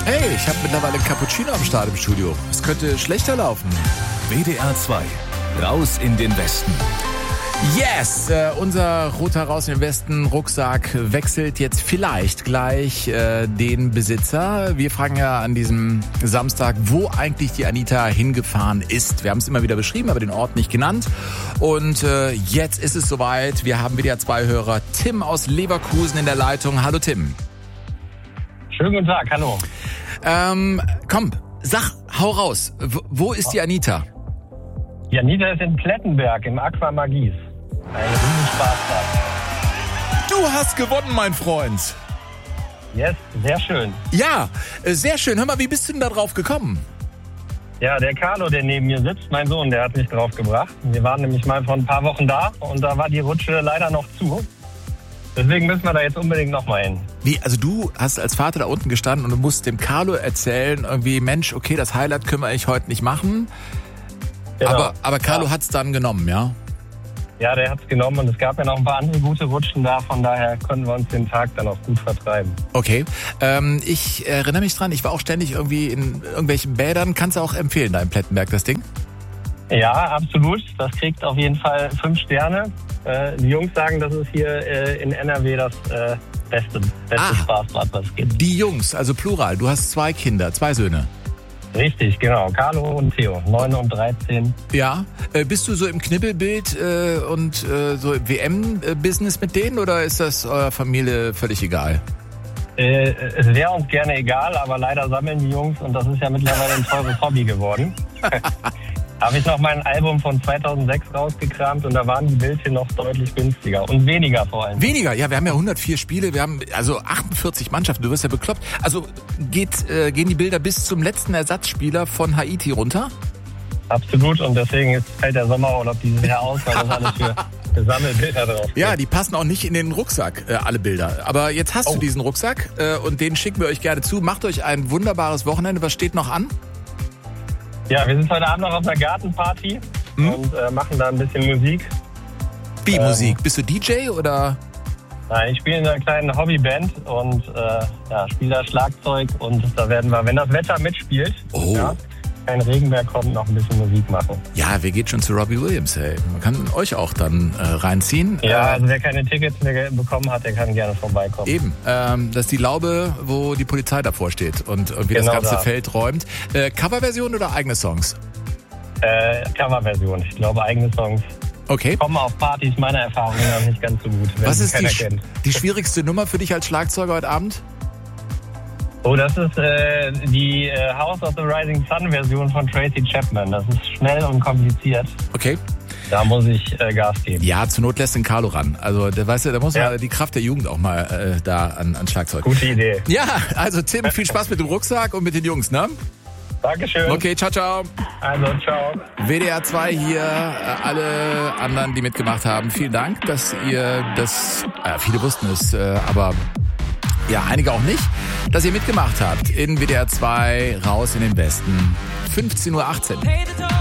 Hey, ich habe mittlerweile einen Cappuccino am Start im Studio. Es könnte schlechter laufen. WDR 2. Raus in den Westen. Yes, unser roter Raus in den Westen Rucksack wechselt jetzt vielleicht gleich den Besitzer. Wir fragen ja an diesem Samstag, wo eigentlich die Anita hingefahren ist. Wir haben es immer wieder beschrieben, aber den Ort nicht genannt. Und jetzt ist es soweit. Wir haben WDR 2 Hörer Tim aus Leverkusen in der Leitung. Hallo Tim. Schönen guten Tag, hallo. Komm, hau raus. Wo ist die Anita? Die Anita ist in Plettenberg im Aqua Magis. Ein Riesenspaßplatz. Du hast gewonnen, mein Freund. Yes, sehr schön. Ja, sehr schön. Hör mal, wie bist du denn da drauf gekommen? Ja, der Carlo, der neben mir sitzt, mein Sohn, der hat mich drauf gebracht. Wir waren nämlich mal vor ein paar Wochen da und da war die Rutsche leider noch zu. Deswegen müssen wir da jetzt unbedingt nochmal hin. Wie, also du hast als Vater da unten gestanden und du musst dem Carlo erzählen, irgendwie, Mensch, okay, das Highlight können wir eigentlich heute nicht machen. Genau. Aber Carlo hat's dann genommen, ja? Ja, der hat's genommen und es gab ja noch ein paar andere gute Rutschen da, von daher konnten wir uns den Tag dann auch gut vertreiben. Okay, ich erinnere mich dran, ich war auch ständig irgendwie in irgendwelchen Bädern. Kannst du auch empfehlen, da in Plettenberg, das Ding? Ja, absolut. Das kriegt auf jeden Fall 5 Sterne. Die Jungs sagen, das ist hier in NRW das beste Spaßbad, was es gibt. Die Jungs, also Plural, du hast 2 Kinder, 2 Söhne. Richtig, genau. Carlo und Theo, 9 und 13. Ja, bist du so im Knibbelbild und so im WM-Business mit denen oder ist das eurer Familie völlig egal? Es wäre uns gerne egal, aber leider sammeln die Jungs und das ist ja mittlerweile ein teures Hobby geworden. Habe ich noch mein Album von 2006 rausgekramt und da waren die Bildchen noch deutlich günstiger und weniger vor allem. Weniger? Ja, wir haben ja 104 Spiele, wir haben also 48 Mannschaften, du wirst ja bekloppt. Also gehen die Bilder bis zum letzten Ersatzspieler von Haiti runter? Absolut und deswegen fällt der Sommerurlaub dieses Jahr aus, weil das alles für Sammelbilder drauf geht. Ja, die passen auch nicht in den Rucksack, alle Bilder. Aber jetzt hast du diesen Rucksack und den schicken wir euch gerne zu. Macht euch ein wunderbares Wochenende. Was steht noch an? Ja, wir sind heute Abend noch auf einer Gartenparty und machen da ein bisschen Musik. Wie Musik? Bist du DJ oder? Nein, ich spiele in einer kleinen Hobbyband und spiele da Schlagzeug und da werden wir, wenn das Wetter mitspielt, kein Regen mehr kommt, noch ein bisschen Musik machen. Ja, wer geht schon zu Robbie Williams, hey? Man kann euch auch dann reinziehen. Ja, also wer keine Tickets mehr bekommen hat, der kann gerne vorbeikommen. Eben, das ist die Laube, wo die Polizei davor steht und irgendwie genau das ganze Feld räumt. Coverversion oder eigene Songs? Coverversion, ich glaube eigene Songs. Okay. Kommen auf Partys meiner Erfahrung nach nicht ganz so gut, wenn Was ist die schwierigste Nummer für dich als Schlagzeuger heute Abend? Oh, das ist die House of the Rising Sun Version von Tracy Chapman. Das ist schnell und kompliziert. Okay. Da muss ich Gas geben. Ja, zur Not lässt den Carlo ran. Also, da muss man die Kraft der Jugend auch mal da an Schlagzeug. Gute Idee. Ja, also Tim, viel Spaß mit dem Rucksack und mit den Jungs, ne? Dankeschön. Okay, ciao, ciao. Also, ciao. WDR 2 hier, alle anderen, die mitgemacht haben, vielen Dank, dass ihr das, viele wussten es, aber ja, einige auch nicht, dass ihr mitgemacht habt in WDR 2 Raus in den Westen, 15:18 Uhr.